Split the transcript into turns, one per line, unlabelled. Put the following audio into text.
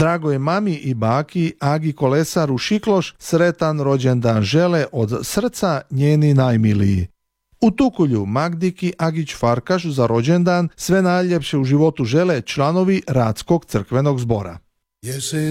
Dragoj mami i baki Agi Kolesaru Šikloš sretan rođendan žele od srca njeni najmiliji. U Tukulju Magdiki Agić Farkaš za rođendan sve najljepše u životu žele članovi Radskog crkvenog zbora.